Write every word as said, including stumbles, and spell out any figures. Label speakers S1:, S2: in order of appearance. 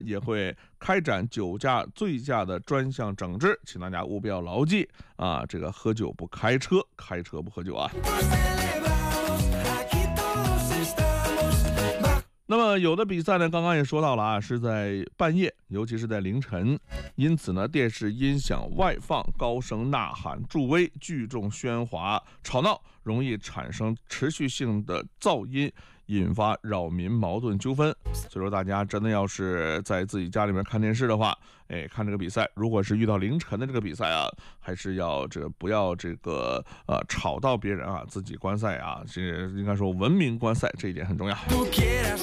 S1: 也会开展酒驾、醉驾的专项整治，请大家务必要牢记啊！这个喝酒不开车，开车不喝酒啊。那么有的比赛呢，刚刚也说到了啊，是在半夜，尤其是在凌晨，因此呢，电视音响外放、高声呐喊、助威、聚众喧哗、吵闹，容易产生持续性的噪音，引发扰民矛盾纠纷。所以说，大家真的要是在自己家里面看电视的话，哎，看这个比赛，如果是遇到凌晨的这个比赛啊，还是要这个不要这个呃吵到别人啊，自己观赛啊，这应该说文明观赛，这一点很重要。